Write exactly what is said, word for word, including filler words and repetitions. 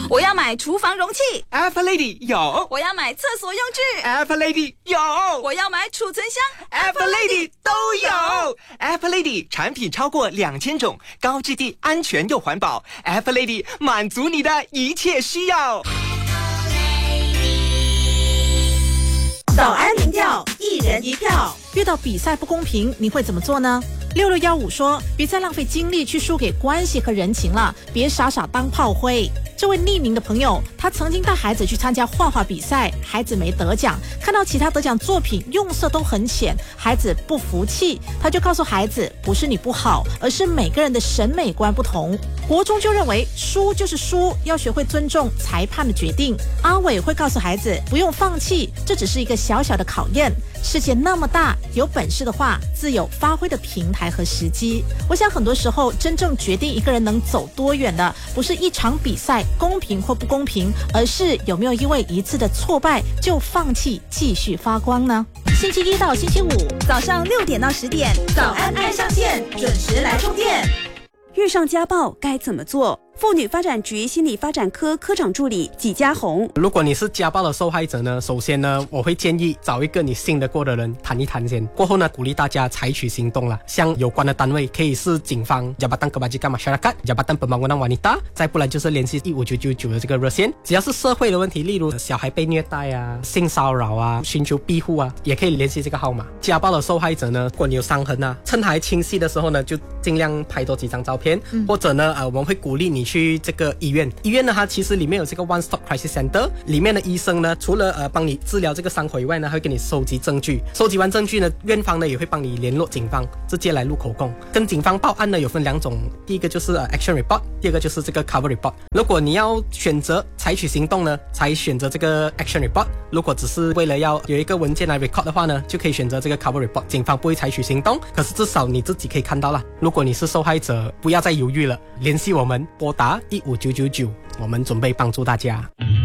我要买厨房容器 Apple Lady 有， 我要买厕所用具 Apple Lady 有， 我要买储存箱 Apple Lady 都有。Apple Lady 产品超过两千种，高质地、安全又环保。Apple Lady 满足你的一切需要。 早安民调，一人一票。 遇到比赛不公平，你会怎么做呢？六六一五说，别再浪费精力去输给关系和人情了，别傻傻当炮灰。这位匿名的朋友，他曾经带孩子去参加画画比赛，孩子没得奖，看到其他得奖作品用色都很浅，孩子不服气，他就告诉孩子，不是你不好，而是每个人的审美观不同。国中就认为输就是输，要学会尊重裁判的决定。阿伟会告诉孩子，不用放弃，这只是一个小小的考验。世界那么大，有本事的话，自有发挥的平台和时机。我想很多时候，真正决定一个人能走多远的，不是一场比赛公平或不公平，而是有没有因为一次的挫败就放弃继续发光呢？星期一到星期五早上六点到十点， 早安爱上线，准时来充电。 遇上家暴该怎么做？妇女发展局心理发展科科长助理纪家红， 如果你是家暴的受害者呢，首先呢，我会建议找一个你信得过的人谈一谈先。过后呢，鼓励大家采取行动啦，像有关的单位可以是警方 Jabatan Kebajikan Masyarakat Jabatan Pembangunan Wanita， 再不然就是联系一五九九九的这个热线。只要是社会的问题，例如小孩被虐待啊、性骚扰啊、寻求庇护啊，也可以联系这个号码。家暴的受害者呢，如果你有伤痕啊，趁还清晰的时候呢，就尽量拍多几张照片，嗯、或者呢，呃，我们会鼓励你去这个医院。医院呢，它其实里面有这个 One Stop Crisis Center， 里面的医生呢，除了呃帮你治疗这个伤口以外呢，还会给你收集证据。收集完证据呢，院方呢也会帮你联络警方，直接来录口供。跟警方报案呢有分两种，第一个就是呃 Action Report， 第二个就是这个 Cover Report。如果你要选择采取行动呢，才选择这个 Action Report。如果只是为了要有一个文件来 record 的话呢，就可以选择这个 Cover Report。警方不会采取行动，可是至少你自己可以看到啦。如果你是受害者，不要再犹豫了，联系我们，拨打一五九九九，我们准备帮助大家。